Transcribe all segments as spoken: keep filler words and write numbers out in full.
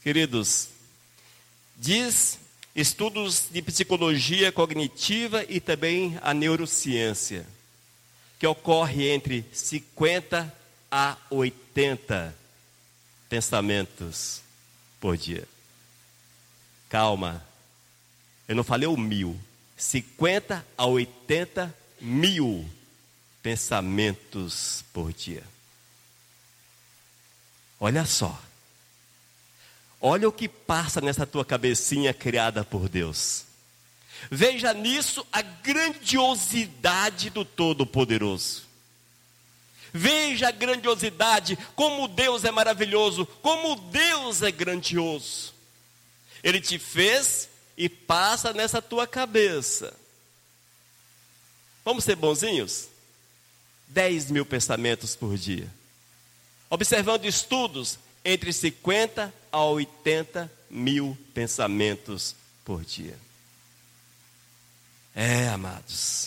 Queridos, diz estudos de psicologia cognitiva e também a neurociência, que ocorre entre cinquenta a oitenta pensamentos por dia. Calma, eu não falei o mil, cinquenta a oitenta mil pensamentos por dia. Olha só. Olha o que passa nessa tua cabecinha criada por Deus. Veja nisso a grandiosidade do Todo-Poderoso. Veja a grandiosidade, como Deus é maravilhoso, como Deus é grandioso. Ele te fez e passa nessa tua cabeça. Vamos ser bonzinhos? dez mil pensamentos por dia. Observando estudos, entre cinquenta a oitenta mil pensamentos por dia. É, amados.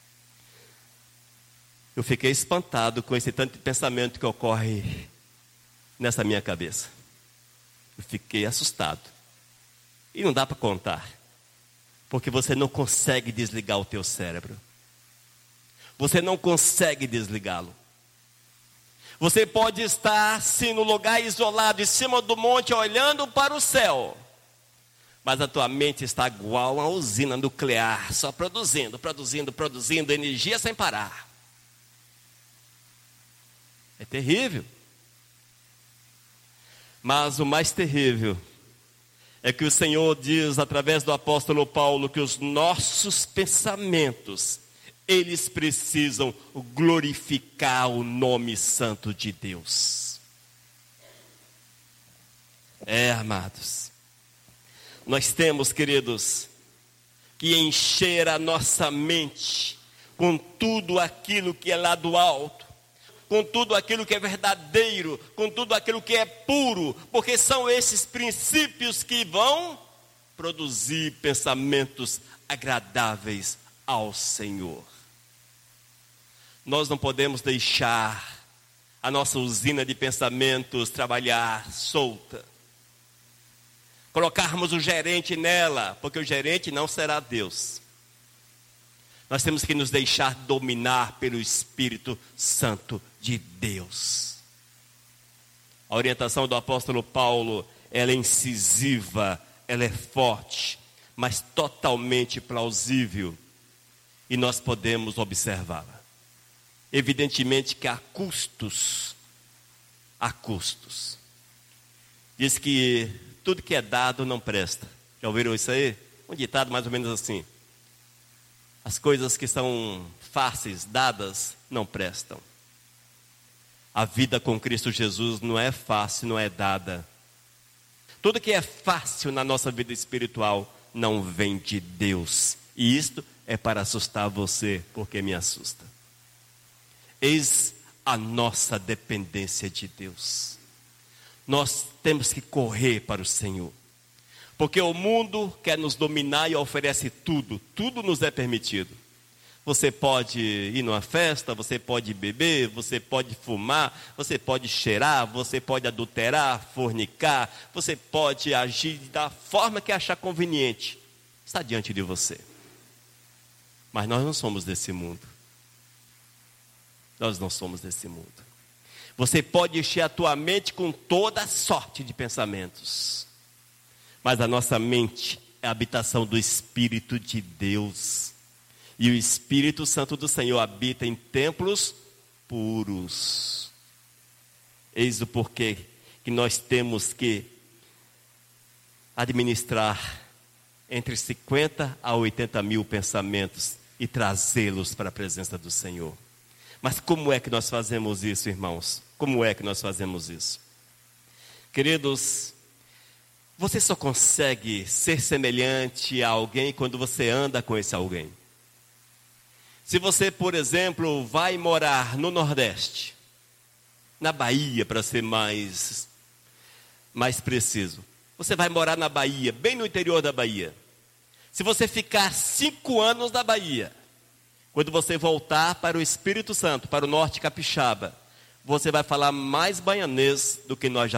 Eu fiquei espantado com esse tanto de pensamento que ocorre nessa minha cabeça. Eu fiquei assustado. E não dá para contar. Porque você não consegue desligar o teu cérebro. Você não consegue desligá-lo. Você pode estar assim no lugar isolado, em cima do monte, olhando para o céu. Mas a tua mente está igual a uma usina nuclear, só produzindo, produzindo, produzindo energia sem parar. É terrível. Mas o mais terrível é que o Senhor diz através do apóstolo Paulo que os nossos pensamentos, eles precisam glorificar o nome santo de Deus. É, amados. Nós temos, queridos, que encher a nossa mente com tudo aquilo que é lá do alto, com tudo aquilo que é verdadeiro, com tudo aquilo que é puro, porque são esses princípios que vão produzir pensamentos agradáveis ao Senhor. Nós não podemos deixar a nossa usina de pensamentos trabalhar solta. Colocarmos o gerente nela, porque o gerente não será Deus. Nós temos que nos deixar dominar pelo Espírito Santo de Deus. A orientação do apóstolo Paulo, ela é incisiva, ela é forte, mas totalmente plausível. E nós podemos observá-la. Evidentemente que há custos, há custos. Diz que tudo que é dado não presta. Já ouviram isso aí? Um ditado mais ou menos assim. As coisas que são fáceis, dadas, não prestam. A vida com Cristo Jesus não é fácil, não é dada. Tudo que é fácil na nossa vida espiritual não vem de Deus. E isto é para assustar você, porque me assusta. Eis a nossa dependência de Deus. Nós temos que correr para o Senhor. Porque o mundo quer nos dominar e oferece tudo. Tudo nos é permitido. Você pode ir numa festa, você pode beber, você pode fumar, você pode cheirar, você pode adulterar, fornicar, você pode agir da forma que achar conveniente. Está diante de você. Mas nós não somos desse mundo. Nós não somos desse mundo. Você pode encher a tua mente com toda sorte de pensamentos. Mas a nossa mente é a habitação do Espírito de Deus. E o Espírito Santo do Senhor habita em templos puros. Eis o porquê que nós temos que administrar entre cinquenta a oitenta mil pensamentos e trazê-los para a presença do Senhor. Mas como é que nós fazemos isso, irmãos? Como é que nós fazemos isso? Queridos, você só consegue ser semelhante a alguém quando você anda com esse alguém. Se você, por exemplo, vai morar no Nordeste, na Bahia, para ser mais, mais preciso. Você vai morar na Bahia, bem no interior da Bahia. Se você ficar cinco anos na Bahia, quando você voltar para o Espírito Santo, para o norte capixaba, você vai falar mais baianês do que nós já